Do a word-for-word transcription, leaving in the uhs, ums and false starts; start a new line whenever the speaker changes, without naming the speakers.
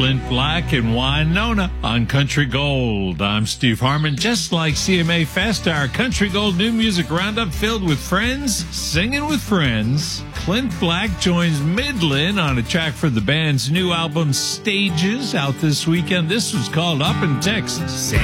Clint Black and Winona on Country Gold. I'm Steve Harmon. Just like C M A Fest, our Country Gold New Music Roundup filled with friends, singing with friends. Clint Black joins Midland on a track for the band's new album, Stages, out this weekend. This was called Up in Texas.